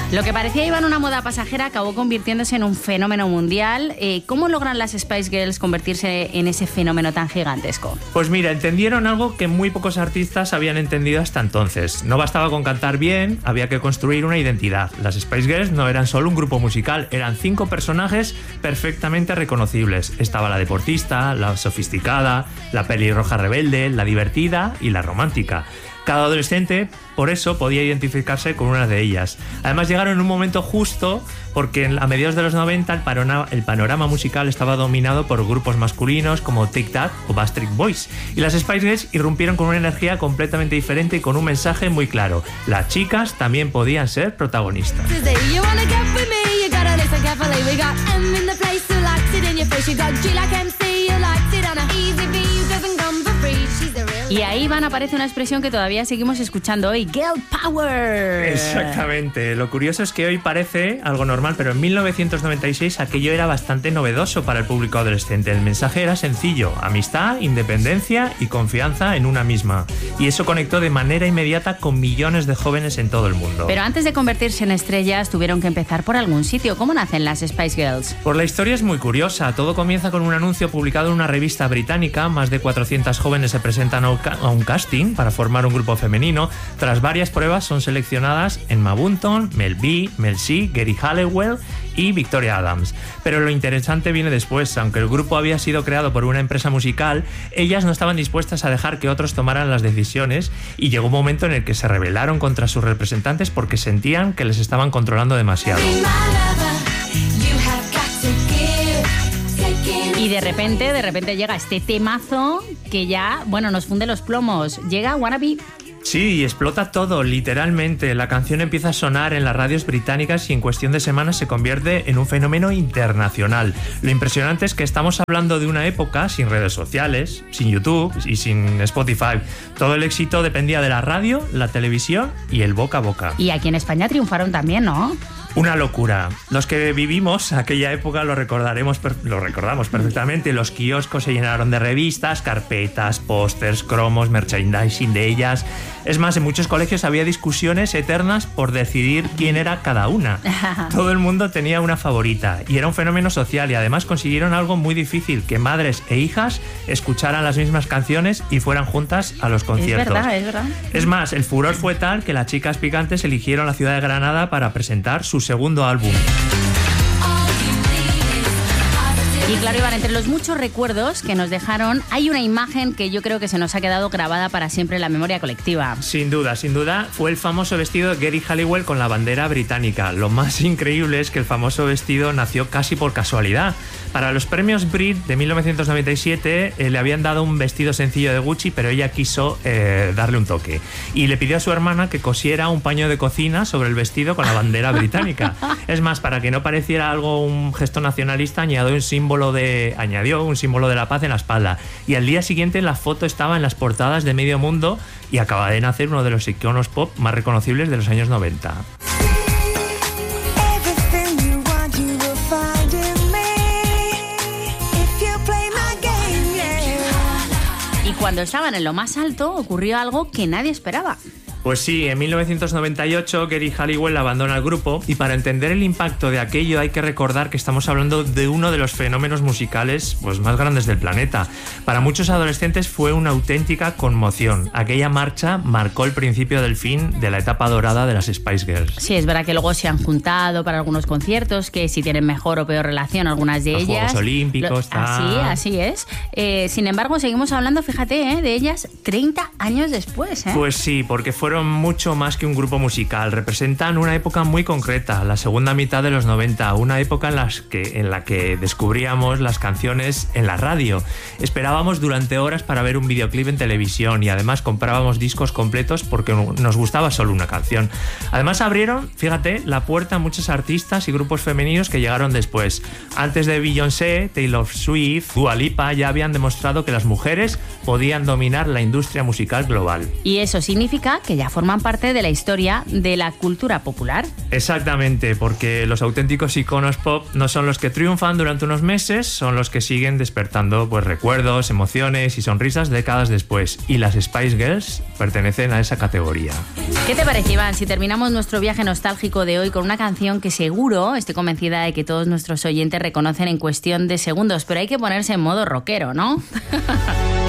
Lo que parecía iba en una moda pasajera acabó convirtiéndose en un fenómeno mundial. ¿Cómo logran las Spice Girls convertirse en ese fenómeno tan gigantesco? Pues mira, entendieron algo que muy pocos artistas habían entendido hasta entonces. No bastaba con cantar bien, había que construir una identidad. Las Spice Girls no eran solo un grupo musical, eran 5 personajes perfectamente reconocibles. Estaba la deportista, la sofisticada, la pelirroja rebelde, la divertida y la romántica. Cada adolescente, por eso, podía identificarse con una de ellas. Además, llegaron en un momento justo porque a mediados de los 90 el panorama musical estaba dominado por grupos masculinos como Tic Tac o Backstreet Boys. Y las Spice Girls irrumpieron con una energía completamente diferente y con un mensaje muy claro. Las chicas también podían ser protagonistas. Y ahí, Iván, aparece una expresión que todavía seguimos escuchando hoy, Girl Power. Exactamente. Lo curioso es que hoy parece algo normal, pero en 1996 aquello era bastante novedoso para el público adolescente. El mensaje era sencillo: amistad, independencia y confianza en una misma. Y eso conectó de manera inmediata con millones de jóvenes en todo el mundo. Pero antes de convertirse en estrellas, tuvieron que empezar por algún sitio. ¿Cómo nacen las Spice Girls? Pues la historia es muy curiosa. Todo comienza con un anuncio publicado en una revista británica. Más de 400 jóvenes se presentan a un casting para formar un grupo femenino. Tras varias pruebas son seleccionadas Emma Bunton, Mel B, Mel C, Geri Halliwell y Victoria Adams. Pero lo interesante viene después. Aunque el grupo había sido creado por una empresa musical, ellas no estaban dispuestas a dejar que otros tomaran las decisiones, y llegó un momento en el que se rebelaron contra sus representantes porque sentían que les estaban controlando demasiado. Y de repente llega este temazo que ya, nos funde los plomos. Llega Wanna Be. Sí, y explota todo, literalmente. La canción empieza a sonar en las radios británicas y en cuestión de semanas se convierte en un fenómeno internacional. Lo impresionante es que estamos hablando de una época sin redes sociales, sin YouTube y sin Spotify. Todo el éxito dependía de la radio, la televisión y el boca a boca. Y aquí en España triunfaron también, ¿no? Una locura. Los que vivimos aquella época lo recordamos perfectamente. Los kioscos se llenaron de revistas, carpetas, pósters, cromos, merchandising de ellas. Es más, en muchos colegios había discusiones eternas por decidir quién era cada una. Todo el mundo tenía una favorita y era un fenómeno social, y además consiguieron algo muy difícil: que madres e hijas escucharan las mismas canciones y fueran juntas a los conciertos. Es verdad. Es más, el furor fue tal que las chicas picantes eligieron la ciudad de Granada para presentar su segundo álbum. Y claro, Iván, entre los muchos recuerdos que nos dejaron, hay una imagen que yo creo que se nos ha quedado grabada para siempre en la memoria colectiva. Sin duda, fue el famoso vestido de Geri Halliwell con la bandera británica. Lo más increíble es que el famoso vestido nació casi por casualidad. Para los premios Brit de 1997 le habían dado un vestido sencillo de Gucci, pero ella quiso darle un toque. Y le pidió a su hermana que cosiera un paño de cocina sobre el vestido con la bandera británica. Es más, para que no pareciera un gesto nacionalista, añadió un símbolo de la paz en la espalda. Y al día siguiente la foto estaba en las portadas de medio mundo y acaba de nacer uno de los iconos pop más reconocibles de los años 90. Y cuando estaban en lo más alto ocurrió algo que nadie esperaba. Pues sí, en 1998 Geri Halliwell abandona el grupo, y para entender el impacto de aquello hay que recordar que estamos hablando de uno de los fenómenos musicales más grandes del planeta. Para muchos adolescentes fue una auténtica conmoción. Aquella marcha marcó el principio del fin de la etapa dorada de las Spice Girls. Sí, es verdad que luego se han juntado para algunos conciertos, que si tienen mejor o peor relación algunas de ellas. Los Juegos Olímpicos, así es. Sin embargo, seguimos hablando, fíjate, de ellas 30 años después. Pues sí, porque fueron mucho más que un grupo musical. Representan una época muy concreta, la segunda mitad de los 90, una época en la que descubríamos las canciones en la radio. Esperábamos durante horas para ver un videoclip en televisión, y además comprábamos discos completos porque nos gustaba solo una canción. Además abrieron, fíjate, la puerta a muchos artistas y grupos femeninos que llegaron después. Antes de Beyoncé, Taylor Swift, Dua Lipa ya habían demostrado que las mujeres podían dominar la industria musical global. Y eso significa que ya ya forman parte de la historia de la cultura popular. Exactamente, porque los auténticos iconos pop no son los que triunfan durante unos meses, son los que siguen despertando pues recuerdos, emociones y sonrisas décadas después. Y las Spice Girls pertenecen a esa categoría. ¿Qué te parece, Iván, si terminamos nuestro viaje nostálgico de hoy con una canción que seguro, estoy convencida de que todos nuestros oyentes reconocen en cuestión de segundos, pero hay que ponerse en modo rockero, ¿no?